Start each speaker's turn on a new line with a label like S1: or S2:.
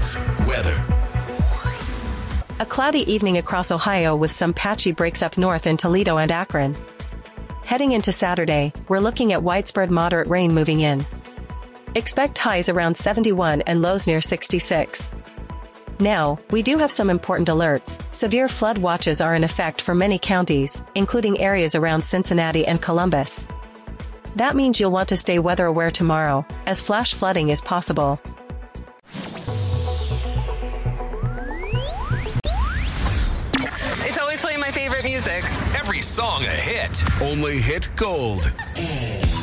S1: Sports. Weather.
S2: A cloudy evening across Ohio with some patchy breaks up north in Toledo and Akron. Heading into Saturday, we're looking at widespread moderate rain moving in. Expect highs around 71 and lows near 66. Now, we do have some important alerts. Severe flood watches are in effect for many counties, including areas around Cincinnati and Columbus. That means you'll want to stay weather aware tomorrow, as flash flooding is possible.
S3: It's always playing my favorite music.
S1: Every song a hit. Only hit gold.